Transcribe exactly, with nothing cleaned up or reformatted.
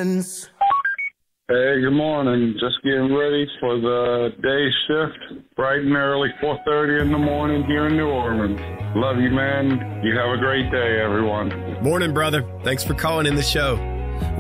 Orleans. Hey, good morning. Just getting ready for the day shift, bright and early, four thirty in the morning here in New Orleans. Love you, man. You have a great day, everyone. Morning, brother. Thanks for calling in the show.